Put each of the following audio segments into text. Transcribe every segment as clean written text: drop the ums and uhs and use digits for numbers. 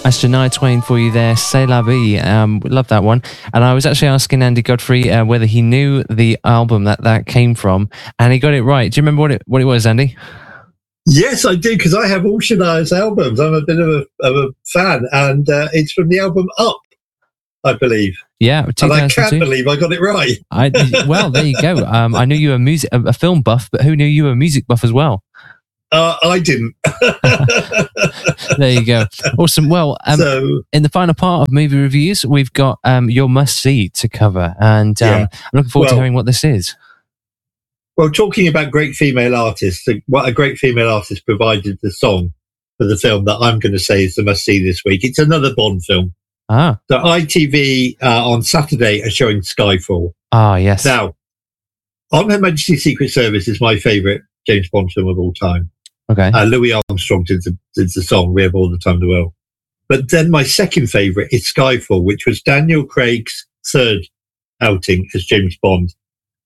That's Shania Twain for you there, C'est la vie. Love that one. And I was actually asking Andy Godfrey whether he knew the album that came from, and he got it right. Do you remember what it was, Andy? Yes, I do, because I have all Shania's albums. I'm a bit of a fan, and it's from the album Up, I believe. Yeah, 2002. And I can't believe I got it right. Well, there you go. I knew you were a film buff, but who knew you were a music buff as well? I didn't. There you go. Awesome. Well, in the final part of movie reviews, we've got your must-see to cover, and I'm looking forward to hearing what this is. Well, talking about great female artists, what a great female artist provided the song for the film that I'm going to say is the must-see this week. It's another Bond film. Ah. So ITV on Saturday are showing Skyfall. Ah, yes. Now, On Her Majesty's Secret Service is my favourite James Bond film of all time. Okay. Louis Armstrong did the song, We Have All the Time in the World. But then my second favourite is Skyfall, which was Daniel Craig's third outing as James Bond.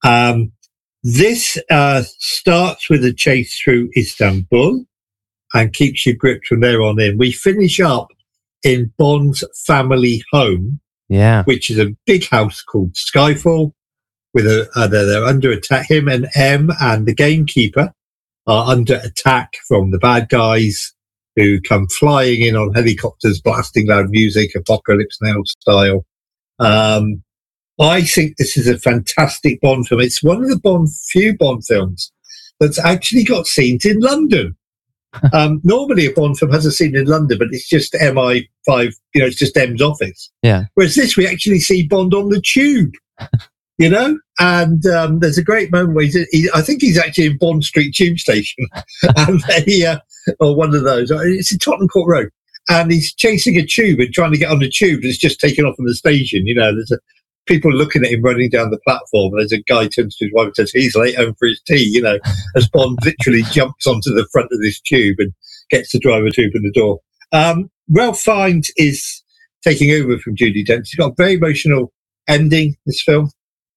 This starts with a chase through Istanbul and keeps you gripped from there on in. We finish up in Bond's family home, which is a big house called Skyfall. They're under attack. Him and M and the gamekeeper are under attack from the bad guys who come flying in on helicopters, blasting loud music, Apocalypse Now style. I think this is a fantastic Bond film. It's one of the few Bond films that's actually got scenes in London. Normally a Bond film has a scene in London, but it's just MI5, it's just M's office. Yeah. Whereas this, we actually see Bond on the tube. And there's a great moment where I think he's actually in Bond Street tube station, and or one of those. It's in Tottenham Court Road, and he's chasing a tube and trying to get on the tube that's just taken off from the station. There's people looking at him running down the platform, and there's a guy turns to his wife and says, "He's late home for his tea." As Bond literally jumps onto the front of this tube and gets the driver to open the door. Ralph Fiennes is taking over from Judi Dench. He's got a very emotional ending, this film.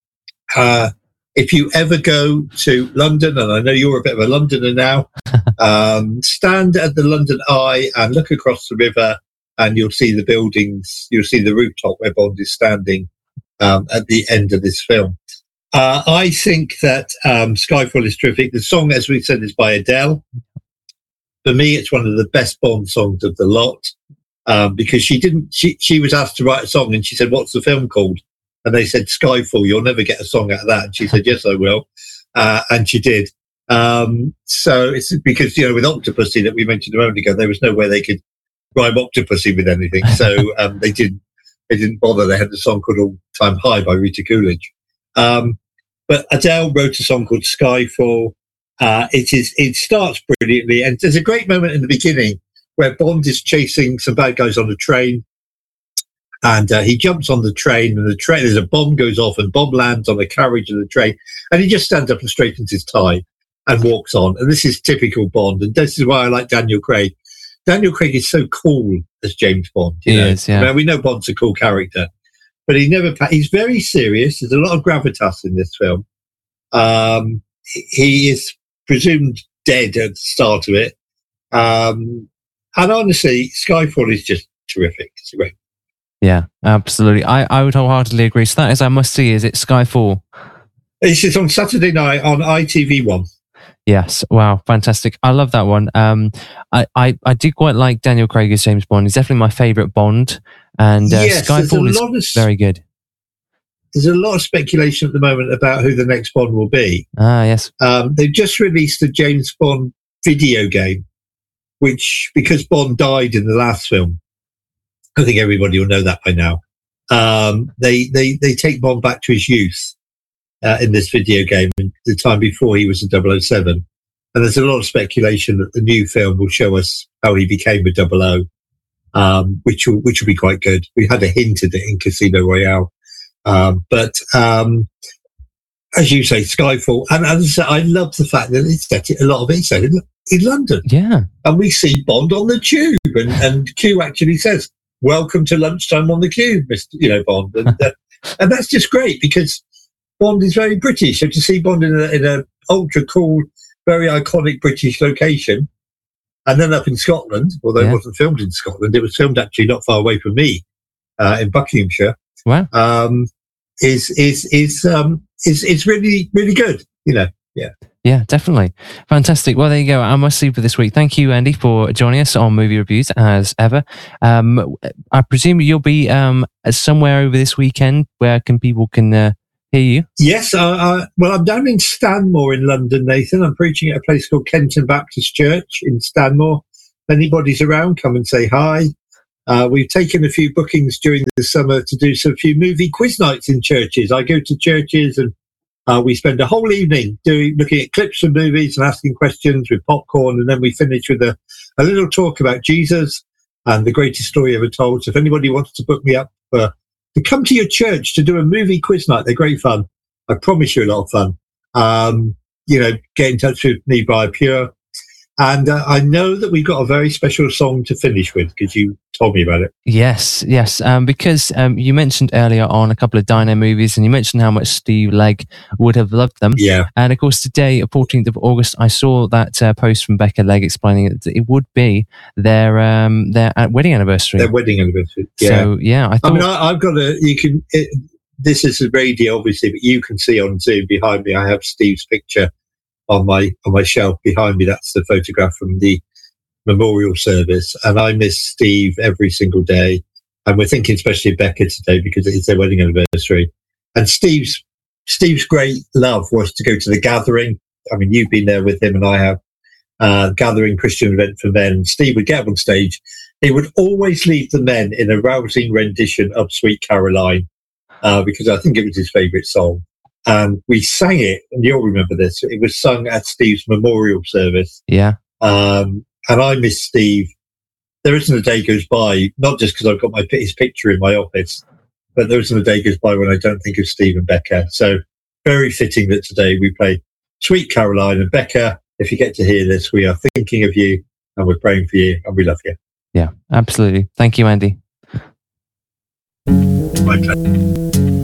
If you ever go to London, and I know you're a bit of a Londoner now, stand at the London Eye and look across the river, and you'll see the buildings, you'll see the rooftop where Bond is standing at the end of this film. I think that Skyfall is terrific. The song, as we said, is by Adele. For me, it's one of the best Bond songs of the lot, because she was asked to write a song, and she said, "What's the film called?" And they said, "Skyfall, you'll never get a song out of that." And she said, "Yes, I will." And she did. So it's because, with Octopussy that we mentioned a moment ago, there was no way they could rhyme Octopussy with anything. So they didn't bother. They had a song called All Time High by Rita Coolidge. But Adele wrote a song called Skyfall. It starts brilliantly. And there's a great moment in the beginning where Bond is chasing some bad guys on a train. And he jumps on the train, and there's a bomb goes off, and bomb lands on the carriage of the train, and he just stands up and straightens his tie and walks on. And this is typical Bond, and this is why I like Daniel Craig. Daniel Craig is so cool as James Bond. He is, yeah. We know Bond's a cool character, but he's very serious. There's a lot of gravitas in this film. He is presumed dead at the start of it. And honestly, Skyfall is just terrific. It's great. Yeah, absolutely. I would wholeheartedly agree. So that is our must-see, is it Skyfall? It's just on Saturday night on ITV1. Yes. Wow, fantastic. I love that one. I do quite like Daniel Craig as James Bond. He's definitely my favourite Bond. And Skyfall is very good. There's a lot of speculation at the moment about who the next Bond will be. Ah, yes. They've just released a James Bond video game, which, because Bond died in the last film, I think everybody will know that by now. They take Bond back to his youth in this video game, the time before he was a 007. And there's a lot of speculation that the new film will show us how he became a 00, which will be quite good. We had a hint at it in Casino Royale. But as you say, Skyfall, and as I said, I love the fact that a lot of it's set in London. Yeah. And we see Bond on the tube, and Q actually says, "Welcome to lunchtime on the Cube, Mr. Bond." And that's just great, because Bond is very British. So to see Bond in a ultra cool, very iconic British location, And then up in Scotland, although it wasn't filmed in Scotland, it was filmed actually not far away from me, in Buckinghamshire. Wow. Is really, really good, you know. Yeah. Yeah, definitely. Fantastic. Well, there you go. I must see for this week. Thank you, Andy, for joining us on Movie Reviews as ever. I presume you'll be somewhere over this weekend where people can hear you. Yes. Well, I'm down in Stanmore in London, Nathan. I'm preaching at a place called Kenton Baptist Church in Stanmore. If anybody's around, come and say hi. We've taken a few bookings during the summer to do some few movie quiz nights in churches. I go to churches and we spend a whole evening looking at clips from movies and asking questions with popcorn, and then we finish with a little talk about Jesus and the greatest story ever told. So if anybody wants to book me up to come to your church to do a movie quiz night, they're great fun. I promise you a lot of fun. Get in touch with me via Pure. And I know that we've got a very special song to finish with because you told me about it. Yes. Because you mentioned earlier on a couple of Dino movies, and you mentioned how much Steve Legg would have loved them. Yeah. And of course, today, 14th of August, I saw that post from Becca Legg explaining that it would be their wedding anniversary. Their wedding anniversary. Yeah. So yeah, I've got this is a radio, obviously, but you can see on Zoom behind me. I have Steve's picture on my shelf behind me. That's the photograph from the memorial service, and I miss Steve every single day. And we're thinking especially Becca today because it is their wedding anniversary. And Steve's great love was to go to the Gathering. I mean, you've been there with him, and I have. Gathering, Christian event for men. Steve would get up on stage. He would always lead the men in a rousing rendition of Sweet Caroline, because I think it was his favourite song. And we sang it, and you'll remember this. It was sung at Steve's memorial service. Yeah. And I miss Steve. There isn't a day goes by, not just because I've got his picture in my office, but there isn't a day goes by when I don't think of Steve and Becca. So very fitting that today we play Sweet Caroline. And Becca, if you get to hear this, we are thinking of you, and we're praying for you, and we love you. Yeah, absolutely. Thank you, Andy. My pleasure.